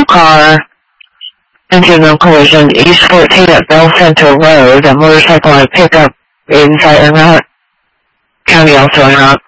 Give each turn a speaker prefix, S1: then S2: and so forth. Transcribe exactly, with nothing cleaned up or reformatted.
S1: car entered the collision East fourteen at Bell Center Road. A motorcycle and a pickup inside Emmet County also went out.